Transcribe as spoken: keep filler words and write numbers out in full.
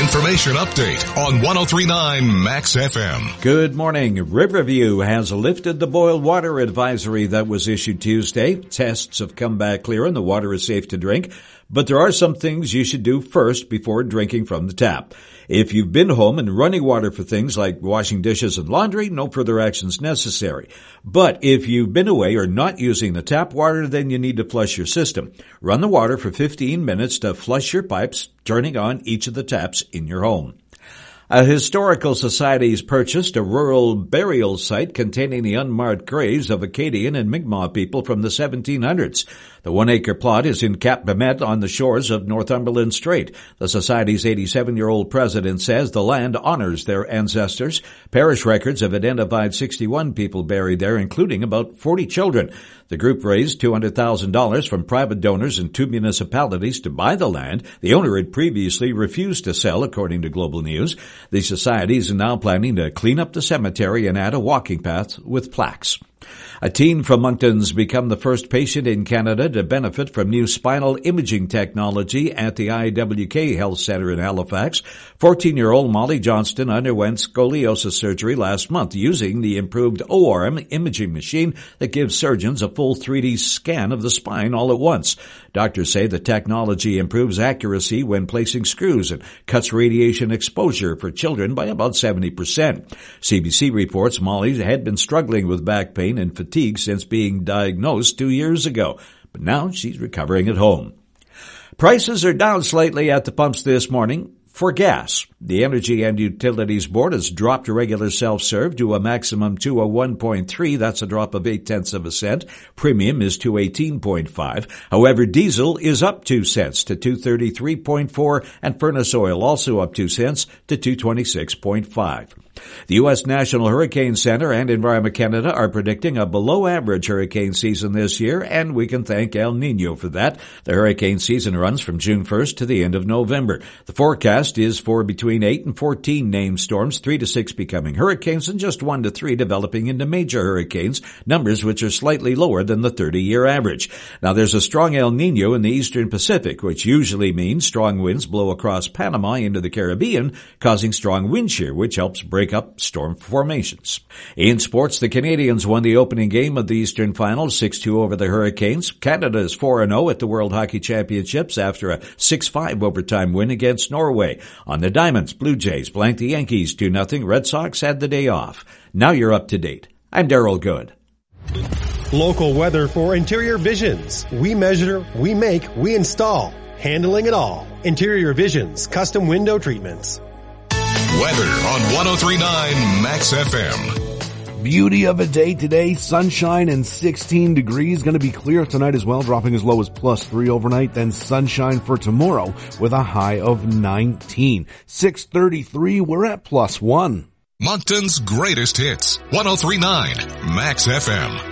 information update on one oh three point nine Max F M. Good morning. Riverview has lifted the boil water advisory that was issued Tuesday. Tests have come back clear and the water is safe to drink. But there are some things you should do first before drinking from the tap. If you've been home and running water for things like washing dishes and laundry, no further actions necessary. But if you've been away or not using the tap water, then you need to flush your system. Run the water for fifteen minutes to flush your pipes, turning on each of the taps in your home. A historical society has purchased a rural burial site containing the unmarked graves of Acadian and Mi'kmaq people from the seventeen hundreds. The one-acre plot is in Cap Bamet on the shores of Northumberland Strait. The society's eighty-seven-year-old president says the land honors their ancestors. Parish records have identified sixty-one people buried there, including about forty children. The group raised two hundred thousand dollars from private donors in two municipalities to buy the land. The owner had previously refused to sell, according to Global News. The society is now planning to clean up the cemetery and add a walking path with plaques. A teen from Moncton's become the first patient in Canada to benefit from new spinal imaging technology at the I W K Health Centre in Halifax. fourteen-year-old Molly Johnston underwent scoliosis surgery last month using the improved O R M imaging machine that gives surgeons a full three D scan of the spine all at once. Doctors say the technology improves accuracy when placing screws and cuts radiation exposure for children by about seventy percent. C B C reports Molly had been struggling with back pain and fatigue since being diagnosed two years ago, but now she's recovering at home. Prices are down slightly at the pumps this morning for gas. The Energy and Utilities Board has dropped regular self-serve to a maximum two oh one point three. That's a drop of eight tenths of a cent. Premium is two eighteen point five. However, diesel is up two cents to two thirty-three point four, and furnace oil also up two cents to two twenty-six point five. The U S National Hurricane Center and Environment Canada are predicting a below-average hurricane season this year, and we can thank El Niño for that. The hurricane season runs from June first to the end of November. The forecast is for between eight and fourteen named storms, three to six becoming hurricanes, and just one to three developing into major hurricanes, numbers which are slightly lower than the thirty-year average. Now, there's a strong El Niño in the eastern Pacific, which usually means strong winds blow across Panama into the Caribbean, causing strong wind shear, which helps break up storm formations. In sports, the Canadians won the opening game of the Eastern Finals six two over the Hurricanes. Canada is four and oh at the World Hockey Championships after a six five overtime win against Norway. On the Diamonds, Blue Jays blanked the Yankees two nothing. Red Sox had the day off. Now you're up to date. I'm Daryl Good. Local weather for Interior Visions. We measure, we make, we install. Handling it all. Interior Visions, custom window treatments. Weather on one oh three point nine Max F M. Beauty of a day today, sunshine and sixteen degrees. Going to be clear tonight as well, dropping as low as plus three overnight. Then sunshine for tomorrow with a high of nineteen. six thirty-three, we're at plus one. Moncton's greatest hits, one oh three point nine Max F M.